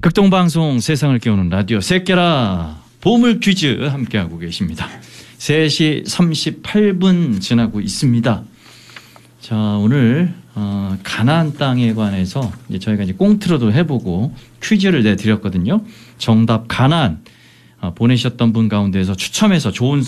극동방송 세상을 깨우는 라디오 새끼라 보물 퀴즈 함께하고 계십니다. 3시 38분 지나고 있습니다. 자, 오늘 가나안 땅에 관해서 이제 저희가 이제 꽁트로도 해보고 퀴즈를 내드렸거든요. 정답 가나안 보내셨던 분 가운데서 추첨해서 좋은